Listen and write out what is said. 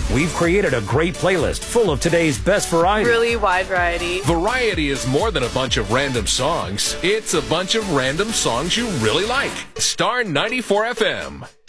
We've created a great playlist full of today's best variety. Really wide variety. Variety is more than a bunch of random songs. It's a bunch of random songs you really like. Star 94 FM.